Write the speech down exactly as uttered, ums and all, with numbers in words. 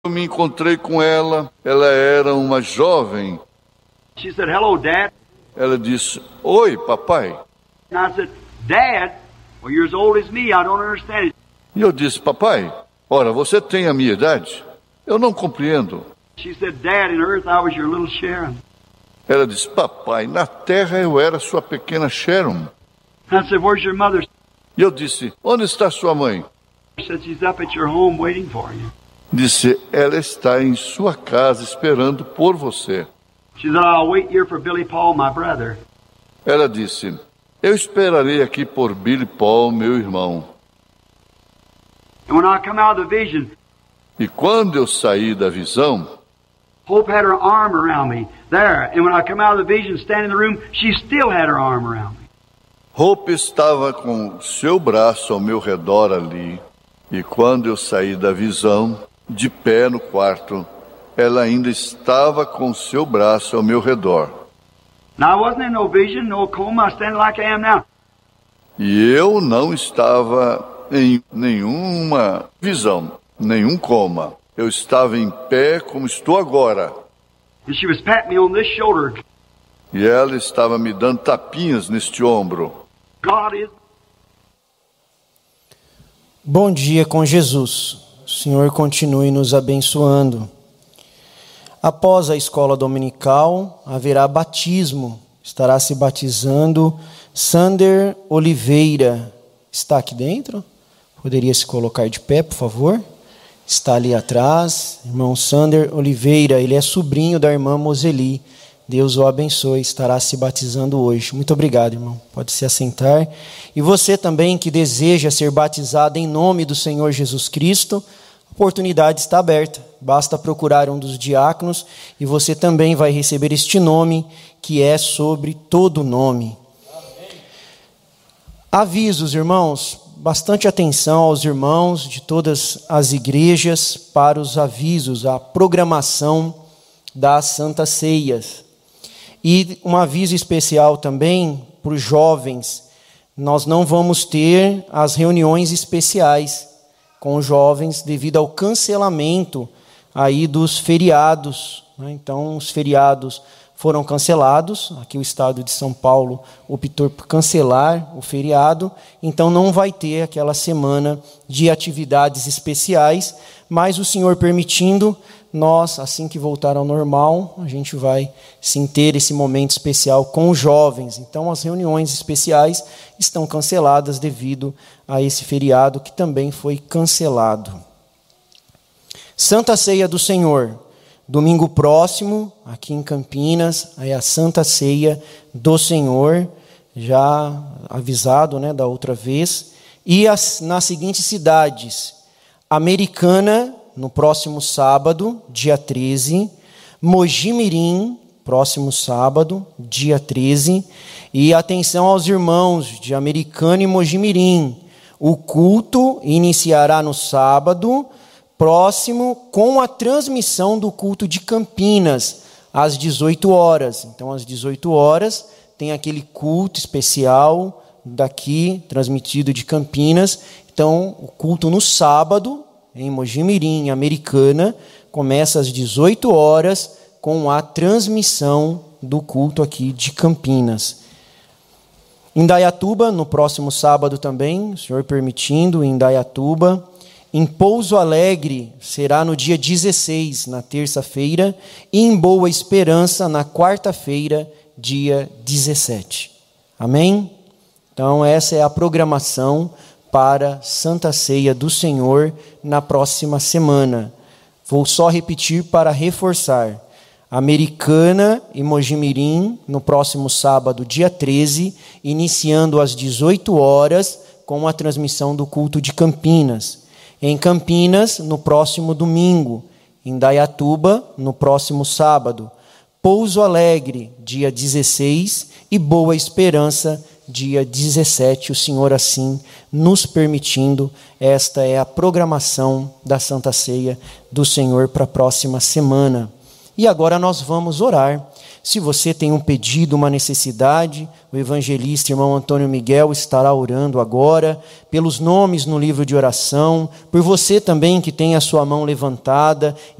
Eu me encontrei com ela, ela era uma jovem. She said, "Hello, Dad." Ela disse, oi, papai. And I said, "Dad, well, you're as old as me. I don't understand it." E eu disse, papai, ora, você tem a minha idade? Eu não compreendo. She said, "Dad, in earth I was your little Sharon." Ela disse, papai, na terra eu era sua pequena Sharon. I said, "Where's your mother?" E eu disse, onde está sua mãe? She said, "She's up at your home waiting for you." Disse, ela está em sua casa esperando por você. She said, "I'll wait here for Billy Paul, my brother." Ela disse, eu esperarei aqui por Billy Paul, meu irmão. And when I come out of the vision, E quando eu saí da visão, Hope had her arm around me there. And when I come out of the vision, standing in the room, she still had her arm around me. Hope estava com seu braço ao meu redor ali. E quando eu saí da visão, de pé no quarto, ela ainda estava com seu braço ao meu redor. Now, I wasn't in no vision, no coma, I was standing like I am now. E eu não estava em nenhuma visão, nenhum coma. Eu estava em pé como estou agora. And she was patting me on this shoulder. E ela estava me dando tapinhas neste ombro. God is... Bom dia com Jesus. O Senhor continue nos abençoando. Após a escola dominical, haverá batismo. Estará se batizando Sander Oliveira. Está aqui dentro? Poderia se colocar de pé, por favor? Está ali atrás, irmão Sander Oliveira. Ele é sobrinho da irmã Moseli. Deus o abençoe, estará se batizando hoje. Muito obrigado, irmão. Pode se assentar. E você também que deseja ser batizado em nome do Senhor Jesus Cristo, a oportunidade está aberta. Basta procurar um dos diáconos e você também vai receber este nome que é sobre todo nome. Amém. Avisos, irmãos. Bastante atenção aos irmãos de todas as igrejas para os avisos, a programação das Santas Ceias. E um aviso especial também para os jovens. Nós não vamos ter as reuniões especiais com os jovens devido ao cancelamento aí dos feriados. Então, os feriados foram cancelados. Aqui o estado de São Paulo optou por cancelar o feriado. Então, não vai ter aquela semana de atividades especiais. Mas o Senhor permitindo, nós, assim que voltar ao normal, a gente vai sim ter esse momento especial com os jovens. Então, as reuniões especiais estão canceladas devido a esse feriado que também foi cancelado. Santa Ceia do Senhor. Domingo próximo, aqui em Campinas, é a Santa Ceia do Senhor, já avisado, né, da outra vez. E as, nas seguintes cidades: Americana, no próximo sábado, dia treze, Mojimirim, próximo sábado, dia treze, e atenção aos irmãos de Americana e Mojimirim, o culto iniciará no sábado próximo com a transmissão do culto de Campinas, às dezoito horas. Então, às dezoito horas, tem aquele culto especial daqui, transmitido de Campinas. Então, o culto no sábado, em Mojimirim, Americana, começa às dezoito horas com a transmissão do culto aqui de Campinas. Em Indaiatuba, no próximo sábado também, o Senhor permitindo, em Indaiatuba. Em Pouso Alegre, será no dia dezesseis, na terça-feira, e em Boa Esperança, na quarta-feira, dia dezessete. Amém? Então, essa é a programação para Santa Ceia do Senhor na próxima semana. Vou só repetir para reforçar. Americana e Mojimirim, no próximo sábado, dia treze, iniciando às dezoito horas, com a transmissão do culto de Campinas. Em Campinas, no próximo domingo. Em Indaiatuba, no próximo sábado. Pouso Alegre, dia dezesseis, e Boa Esperança, dia dezessete, o Senhor assim nos permitindo. Esta é a programação da Santa Ceia do Senhor para a próxima semana. E agora nós vamos orar, Se você tem um pedido, uma necessidade, o evangelista, irmão Antônio Miguel, estará orando agora, pelos nomes no livro de oração, por você também que tem a sua mão levantada.